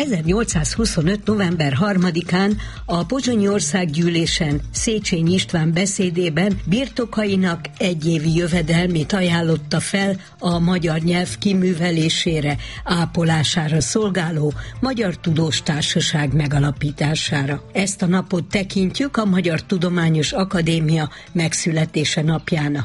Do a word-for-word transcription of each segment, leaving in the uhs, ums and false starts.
ezernyolcszázhuszonöt. november harmadikán a Pozsonyi Országgyűlésen Széchenyi István beszédében birtokainak egyévi jövedelmét ajánlotta fel a magyar nyelv kiművelésére, ápolására szolgáló Magyar Tudós Társaság megalapítására. Ezt a napot tekintjük a Magyar Tudományos Akadémia megszületése napjának.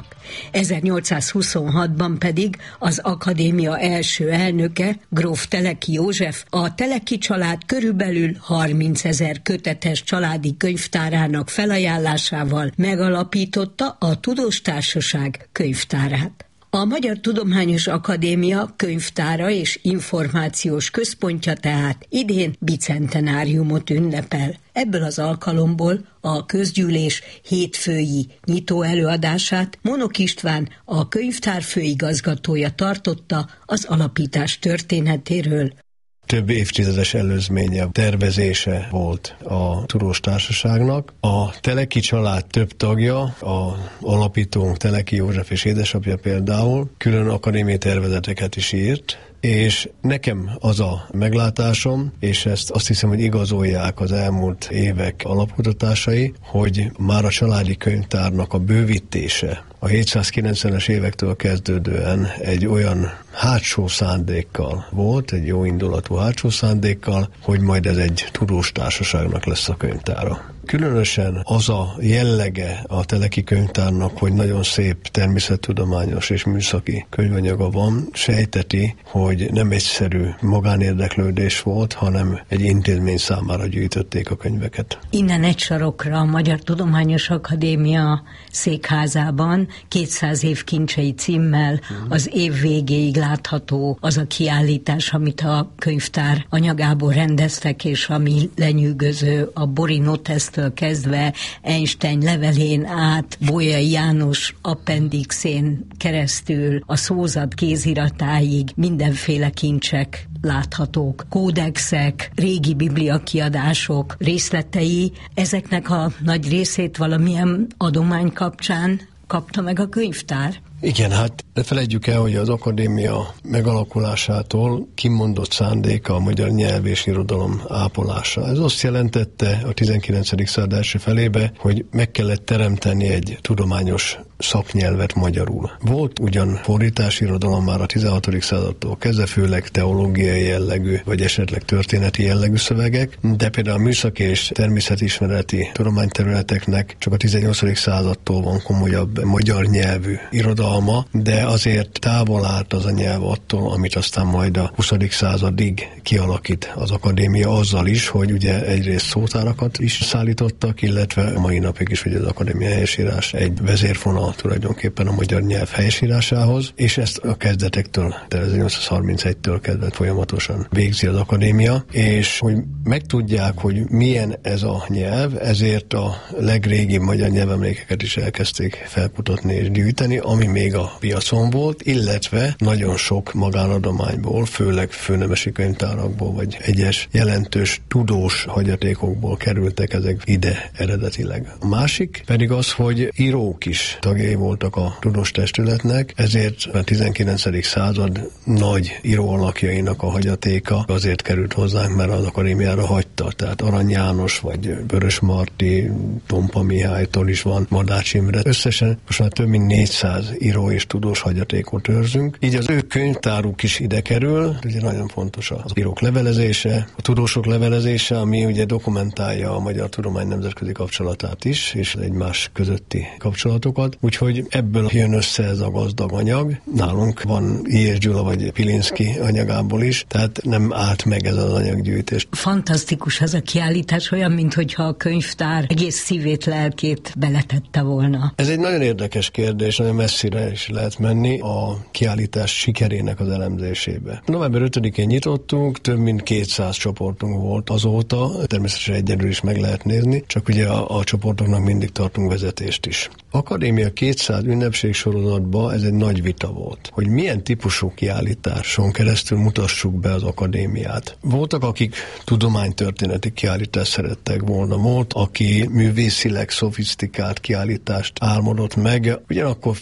ezernyolcszázhuszonhatban pedig az akadémia első elnöke, gróf Teleki József, a Teleki család körülbelül harmincezer kötetes családi könyvtárának felajánlásával megalapította a Tudós Társaság könyvtárát. A Magyar Tudományos Akadémia könyvtára és információs központja tehát idén bicentenáriumot ünnepel. Ebből az alkalomból a közgyűlés hétfői nyitó előadását Monok István, a könyvtár főigazgatója tartotta az alapítás történetéről. Több évtizedes előzménye, tervezése volt a Tudós Társaságnak. A Teleki család több tagja, a alapítónk Teleki József és édesapja például külön akadémiai tervezeteket is írt, és nekem az a meglátásom, és ezt azt hiszem, hogy igazolják az elmúlt évek alapkutatásai, hogy már a családi könyvtárnak a bővítése a hétszázkilencvenes évektől kezdődően egy olyan hátsó szándékkal volt, egy jó indulatú hátsó szándékkal, hogy majd ez egy tudós társaságnak lesz a könyvtára. Különösen az a jellege a Teleki könyvtárnak, hogy nagyon szép természettudományos és műszaki könyvanyaga van, sejteti, hogy nem egyszerű magánérdeklődés volt, hanem egy intézmény számára gyűjtötték a könyveket. Innen egy sarokra a Magyar Tudományos Akadémia székházában kétszáz év kincsei címmel az év végéig látható az a kiállítás, amit a könyvtár anyagából rendeztek, és ami lenyűgöző a Bori Notesztől kezdve Einstein levelén át, Bolyai János appendixén keresztül a szózat kéziratáig mindenféle kincsek láthatók, kódexek, régi bibliakiadások részletei, ezeknek a nagy részét valamilyen adomány kapcsán kapta meg a könyvtár? Igen, hát ne feledjük el, hogy az akadémia megalakulásától kimondott szándéka a magyar nyelv és irodalom ápolása. Ez azt jelentette a tizenkilencedik század első felébe, hogy meg kellett teremteni egy tudományos szaknyelvet magyarul. Volt ugyan fordítási irodalom már a tizenhatodik századtól kezdve, főleg teológiai jellegű, vagy esetleg történeti jellegű szövegek, de például a műszaki és természetismereti tudományterületeknek csak a tizennyolcadik századtól van komolyabb magyar nyelvű irodalma, de azért távol állt az a nyelv attól, amit aztán majd a huszadik századig kialakít az akadémia azzal is, hogy ugye egyrészt szótárakat is szállítottak, illetve a mai napig is, hogy az akadémia helyesírás egy vezérfonal tulajdonképpen a magyar nyelv helyesírásához, és ezt a kezdetektől, ezernyolcszázharmincegytől kezdve folyamatosan végzi az akadémia, és hogy megtudják, hogy milyen ez a nyelv, ezért a legrégibb magyar nyelvemlékeket is elkezdték felkutatni és gyűjteni, ami még a piacon volt, illetve nagyon sok magánadományból, főleg főnemesi könyvtárakból, vagy egyes jelentős tudós hagyatékokból kerültek ezek ide eredetileg. A másik pedig az, hogy írók is tagjai voltak a tudós testületnek, ezért a tizenkilencedik század nagy íróalakjainak a hagyatéka azért került hozzánk, mert az akadémiára hagyta. Tehát Arany János, vagy Vörös Marti, Tompa Mihálytól is van, Madács Imre. Összesen most már több mint négyszáz író és tudós hagyatékot őrzünk. Így az ő könyvtáruk is ide kerül, ugye nagyon fontos az írók levelezése, a tudósok levelezése, ami ugye dokumentálja a magyar tudomány nemzetközi kapcsolatát is, és egymás közötti kapcsolatokat. Úgyhogy ebből jön össze ez a gazdag anyag. Nálunk van I és Gyula vagy Pilinszky anyagából is, tehát nem állt meg ez az anyaggyűjtés. Fantasztikus ez a kiállítás, olyan, minthogyha a könyvtár egész szívét, lelkét beletette volna. Ez egy nagyon érdekes kérdés, nagyon messzire is lehet menni a kiállítás sikerének az elemzésébe. november ötödikén nyitottunk, több mint kétszáz csoportunk volt azóta, természetesen egyedül is meg lehet nézni, csak ugye a, a csoportoknak mindig tartunk vezetést is. Akadémia kétszáz ünnepségsorozatban ez egy nagy vita volt, hogy milyen típusú kiállításon keresztül mutassuk be az akadémiát. Voltak, akik tudománytörténeti kiállítást szerettek volna, volt, aki művészileg szofisztikált kiállítást álmodott meg, ugyanakkor felmerült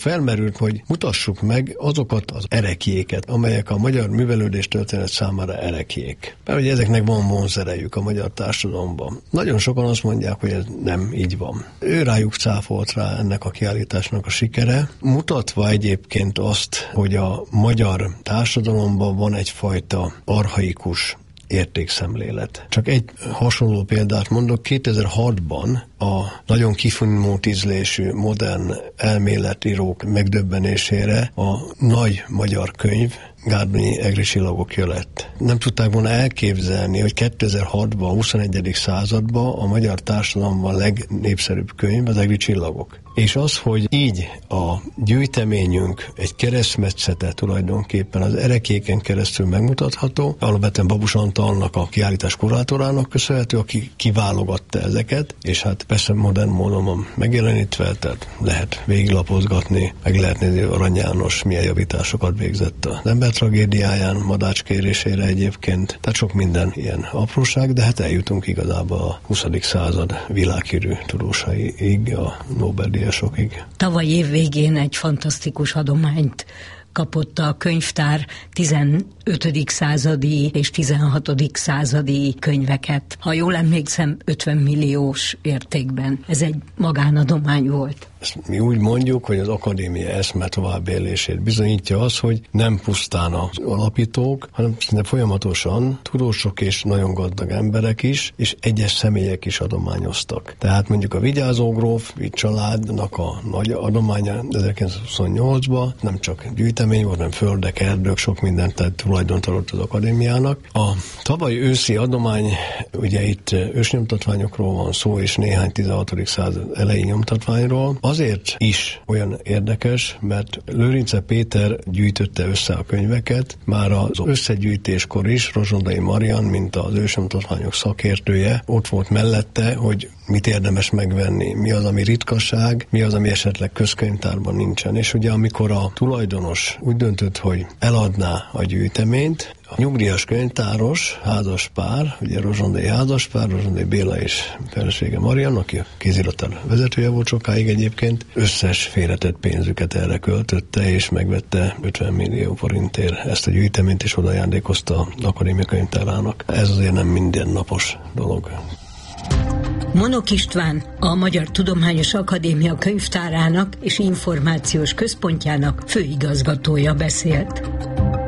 felmerült, hogy mutassuk meg azokat az ereklyéket, amelyek a magyar művelődés történet számára ereklyék. Mert ugye ezeknek van vonzerejük a magyar társadalomban. Nagyon sokan azt mondják, hogy ez nem így van. Ő rájuk cáfolt rá ennek a kiállításnak a sikere, mutatva egyébként azt, hogy a magyar társadalomban van egyfajta archaikus értékszemlélet. Csak egy hasonló példát mondok, kétezer-hatban a nagyon kifinomult ízlésű modern elméletírók megdöbbenésére a nagy magyar könyv Gárdonyi egri csillagok jölet. Nem tudták volna elképzelni, hogy kétezer-hatban, a huszonegyedik században a magyar társadalomban a legnépszerűbb könyv az egri csillagok. És az, hogy így a gyűjteményünk egy keresztmetszete tulajdonképpen az erekéken keresztül megmutatható, alapvetően Babus Antalnak, a kiállítás kurátorának köszönhető, aki kiválogatta ezeket, és hát persze modern módon van megjelenítve, tehát lehet végiglapozgatni, meg lehet nézni, Arany János milyen javításokat végzett az ember tragédiáján, Madács kérésére egyébként. Tehát sok minden ilyen apróság, de hát eljutunk igazából a huszadik század világhírű tudósaiig, a Nobel-díjasokig. Tavaly év végén egy fantasztikus adományt kapott a könyvtár, tizenötödik századi és tizenhatodik századi könyveket. Ha jól emlékszem, ötven milliós értékben. Ez egy magánadomány volt. Ezt mi úgy mondjuk, hogy az akadémia eszme továbbélését bizonyítja az, hogy nem pusztán az alapítók, hanem folyamatosan tudósok és nagyon gazdag emberek is, és egyes személyek is adományoztak. Tehát mondjuk a Vigyázó gróf családnak a nagy adománya ezerkilencszázhuszonnyolcban nem csak gyűjtemény volt, hanem földek, erdők, sok mindent tehát tulajdont adott az akadémiának. A tavalyi őszi adomány, ugye itt ősnyomtatványokról van szó, és néhány tizenhatodik század elejé nyomtatványról. Azért is olyan érdekes, mert Lőrince Péter gyűjtötte össze a könyveket, már az összegyűjtéskor is Rozsondai Marian, mint az ősnyomtatványok szakértője, ott volt mellette, hogy mit érdemes megvenni, mi az, ami ritkaság, mi az, ami esetleg közkönyvtárban nincsen. És ugye amikor a tulajdonos úgy döntött, hogy eladná a gyűjteményt, a nyugdíjas könyvtáros házaspár, ugye Rozsondai házaspár, Rozsondai Béla és felesége Marian, aki a kéziratár vezetője volt sokáig egyébként, összes félretett pénzüket erre költötte, és megvette ötven millió forintért ezt a gyűjteményt, és oda ajándékozta az Akadémia könyvtárának. Ez azért nem mindennapos dolog. Monok István, a Magyar Tudományos Akadémia könyvtárának és információs központjának főigazgatója beszélt.